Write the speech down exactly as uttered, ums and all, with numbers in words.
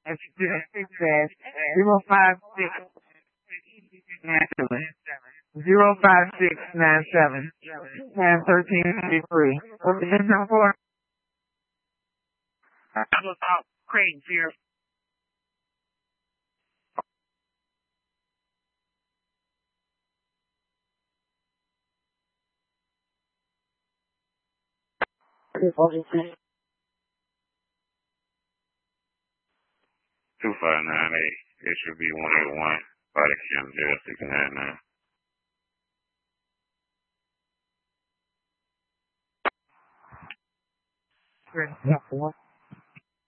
That's zero five six nine seven. Zero five six nine seven and thirteen fifty three. What's the number for? I was out Craig here. Two five nine eight. It should be one eight one. Body cam zero six nine nine. Yeah, four.